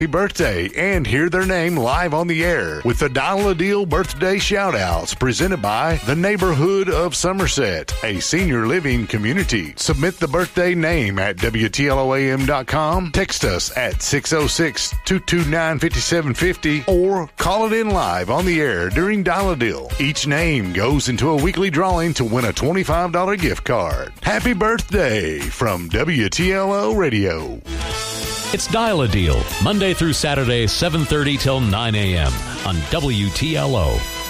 birthday and hear their name live on the air with the Dial a Deal birthday shout-outs presented by the Neighborhood of Somerset, a senior living community. Submit the birthday name at WTLOAM.com, text us at 606-229-5750, or call it in live on the air during Dial a Deal. Each name goes into a weekly drawing to win a $25 gift card. Happy birthday from WTLO Radio. It's Dial a Deal, Monday through Saturday, 7:30 till 9 a.m. on WTLO.